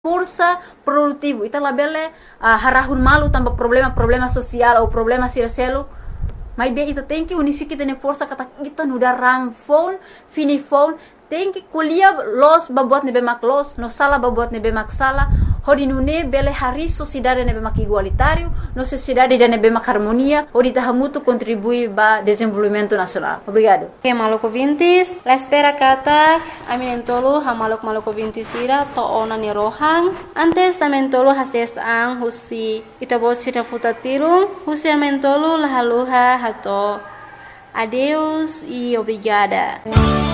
força produtivo. Ita labele harahun malu tanpa problema sosial ou problema siraselo. Mas bem, ita tem que unificar dengan força kata kita nuda rang phone, fini phone, tem que kuliah los babuat nebe mak los, no sala babuat nebe mak sala. Hodi nune bele hari sociedade nebe mak igualitário, no sociedade da nebe mak harmonia, hodi tahamutu contribui ba desenvolvimento nacional. Obrigado. Que maluco vintis, la espera kata, aminentolo ha maluco vintis ira to ona ni rohang. Antes amentolo hases ang husi itabot sira futatirung, husi amentolo lahaluha hato. Adeus e obrigada.